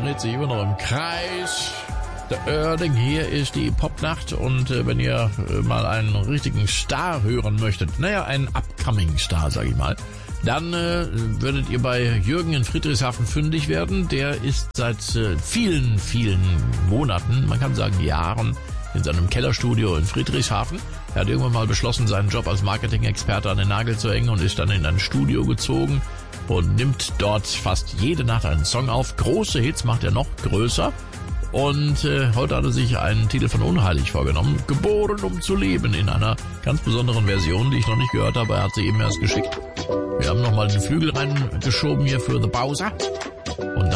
dreht sich immer noch im Kreis. Der Oerding, hier ist die Popnacht und wenn ihr mal einen richtigen Star hören möchtet, naja, einen upcoming Star, sag ich mal, dann würdet ihr bei Jürgen in Friedrichshafen fündig werden. Der ist seit vielen, vielen Monaten, man kann sagen Jahren, in seinem Kellerstudio in Friedrichshafen. Er hat irgendwann mal beschlossen, seinen Job als Marketing-Experte an den Nagel zu hängen und ist dann in ein Studio gezogen und nimmt dort fast jede Nacht einen Song auf. Große Hits macht er noch größer. Und heute hat er sich einen Titel von Unheilig vorgenommen. Geboren, um zu leben, in einer ganz besonderen Version, die ich noch nicht gehört habe. Er hat sie eben erst geschickt. Wir haben nochmal den Flügel reingeschoben hier für The Bowser. Und